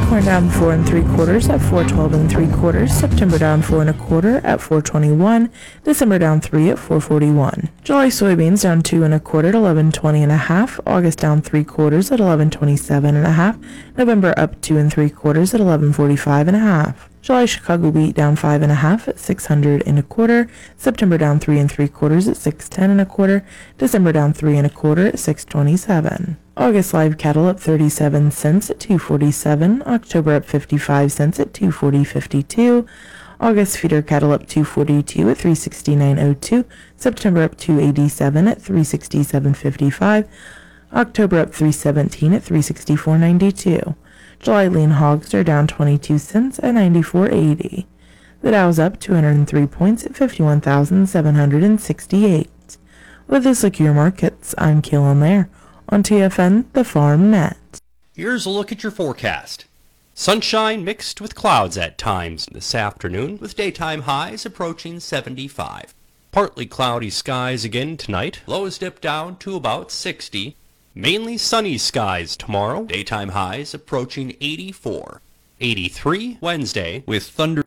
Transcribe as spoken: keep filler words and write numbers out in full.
Corn down four and three quarters at four twelve and three quarters. September down four and a quarter at four twenty-one. December down three at four forty-one. July soybeans down two and a quarter at eleven twenty and a half. August down three quarters at eleven twenty-seven and a half. November up two and three quarters at eleven forty-five and a half. July Chicago wheat down five and a half at six hundred and a quarter. September down three and three quarters at six ten and a quarter. December down three and a quarter at six twenty-seven. August live cattle up thirty-seven cents at two forty-seven. October up fifty-five cents at two forty fifty-two. August feeder cattle up two forty-two at three sixty-nine oh two. September up two eighty-seven at three sixty-seven fifty-five. October up three seventeen at three sixty-four ninety-two. July lean hogs are down twenty-two cents at ninety-four eighty. The Dow's up two hundred three points at fifty-one thousand seven hundred sixty-eight. With this look at your markets, I'm Keelan Lair on T F N, the Farm Net. Here's a look at your forecast. Sunshine mixed with clouds at times this afternoon, with daytime highs approaching seventy-five. Partly cloudy skies again tonight. Lows dip down to about sixty. Mainly sunny skies tomorrow. Daytime highs approaching eighty-four. eighty-three Wednesday with thunder.